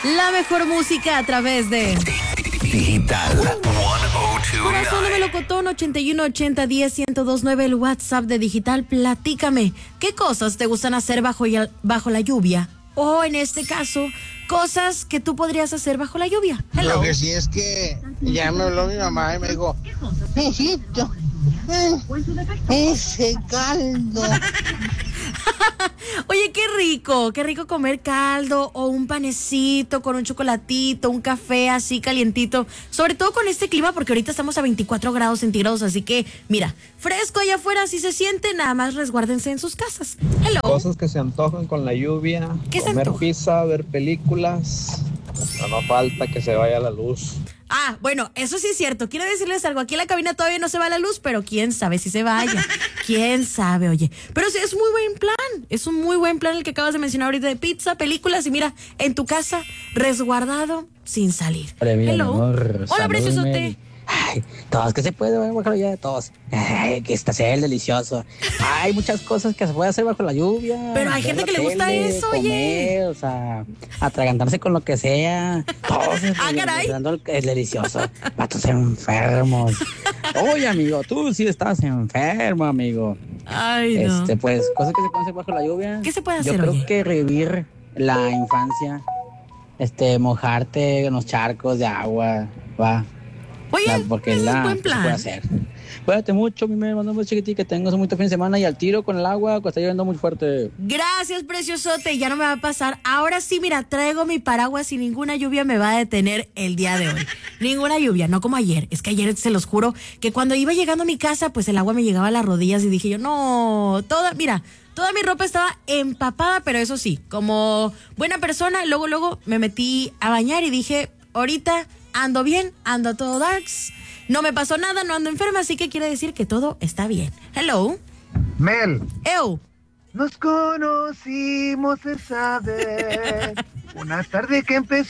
La mejor música a través de Digital 1029. Corazón de Melocotón 8180101029, el WhatsApp de Digital. Platícame, ¿qué cosas te gustan hacer bajo la lluvia? O en este caso, cosas que tú podrías hacer bajo la lluvia. Hello. Lo que sí es que ya me habló mi mamá y me dijo, hijito, ese caldo. Oye, qué rico comer caldo o un panecito con un chocolatito, un café así calientito, sobre todo con este clima porque ahorita estamos a 24 grados centígrados, así que mira, fresco allá afuera si se siente, nada más resguárdense en sus casas. Hello. Cosas que se antojan con la lluvia, ¿Qué se comer antoja? pizza, ver películas, no falta que se vaya la luz. Ah, bueno, eso sí es cierto. Quiero decirles algo. Aquí en la cabina todavía no se va la luz, pero quién sabe si se vaya. Quién sabe, oye. Pero sí, es muy buen plan. Es un muy buen plan el que acabas de mencionar ahorita de pizza, películas y mira, en tu casa, resguardado, sin salir. Hola, mi Hello. amor. Hola, preciosote. Mel. Ay, todos, que se puede bajo la lluvia de todos. Ay, que está el delicioso. Hay muchas cosas que se puede hacer bajo la lluvia. Pero hay Ver gente la que le gusta tele, eso, comer, oye. O sea, atragantarse con lo que sea. Todos caray. es delicioso. Patos enfermos. Oye, amigo, tú sí estás enfermo, amigo. Ay, no. Pues, cosas que se pueden hacer bajo la lluvia. ¿Qué se puede hacer, Yo creo oye? que revivir la infancia. Mojarte en los charcos de agua, va. Oye, Porque ese es buen se plan. puede hacer. Cuídate mucho, mi hermano muy chiquitito, que tengas un muy fin de semana y al tiro con el agua, que está lloviendo muy fuerte. Gracias, preciosote. Ya no me va a pasar. Ahora sí, mira, traigo mi paraguas y ninguna lluvia me va a detener el día de hoy. Ninguna lluvia, no como ayer. Es que ayer, se los juro, que cuando iba llegando a mi casa, pues el agua me llegaba a las rodillas y dije yo, no, toda mi ropa estaba empapada, pero eso sí, como buena persona, luego me metí a bañar y dije, ahorita ando bien, ando todo darks. No me pasó nada, no ando enferma, así que quiere decir que todo está bien. Hello. Mel, Ew. nos conocimos esa vez, una tarde que empezó